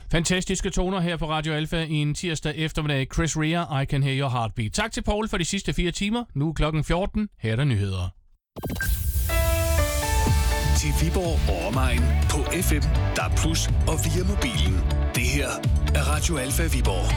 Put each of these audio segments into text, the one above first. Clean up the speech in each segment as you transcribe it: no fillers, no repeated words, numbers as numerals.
Fantastiske toner her på Radio Alfa i en tirsdag eftermiddag. Chris Rea, I Can Hear Your Heartbeat. Tak til Paul for de sidste 4 timer. Nu er klokken 14. Her er der nyheder. Til Viborg og omegn på FM, DAB+ og via mobilen. Det her er Radio Alfa Viborg.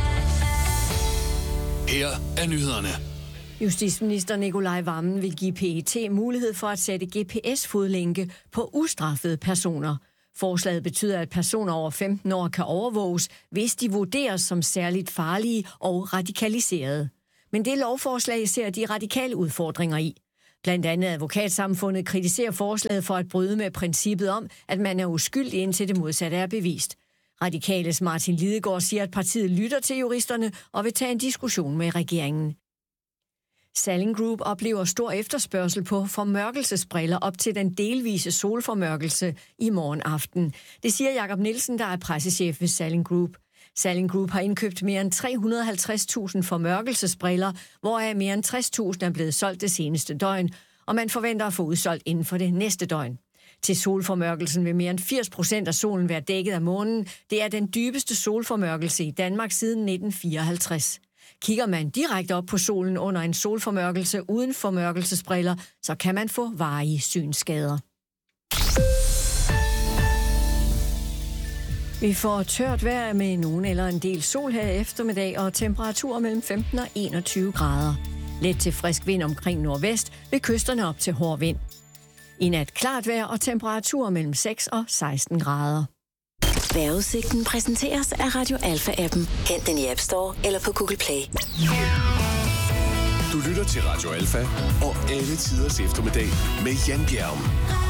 Her er nyhederne. Justitsminister Nicolai Wammen vil give PET mulighed for at sætte GPS-fodlænke på ustraffede personer. Forslaget betyder, at personer over 15 år kan overvåges, hvis de vurderes som særligt farlige og radikaliserede. Men det lovforslag ser de radikale udfordringer i. Blandt andet advokatsamfundet kritiserer forslaget for at bryde med princippet om, at man er uskyldig indtil det modsatte er bevist. Radikales Martin Lidegaard siger, at partiet lytter til juristerne og vil tage en diskussion med regeringen. Salling Group oplever stor efterspørgsel på formørkelsesbriller op til den delvise solformørkelse i morgen aften. Det siger Jakob Nielsen, der er pressechef ved Salling Group. Salling Group har indkøbt mere end 350.000 formørkelsesbriller, hvoraf mere end 60.000 er blevet solgt det seneste døgn, og man forventer at få udsolgt inden for det næste døgn. Til solformørkelsen vil mere end 80% af solen være dækket af månen. Det er den dybeste solformørkelse i Danmark siden 1954. Kigger man direkte op på solen under en solformørkelse uden formørkelsesbriller, så kan man få varige synskader. Vi får tørt vejr med nogen eller en del sol her eftermiddag og temperaturer mellem 15 og 21 grader. Let til frisk vind omkring nordvest, ved kysterne op til hård vind. I nat klart vejr og temperaturer mellem 6 og 16 grader. Vejrudsigten præsenteres af Radio Alfa-appen. Hent den i App Store eller på Google Play. Du lytter til Radio Alfa og alle tiders eftermiddag med Jan Bjerg.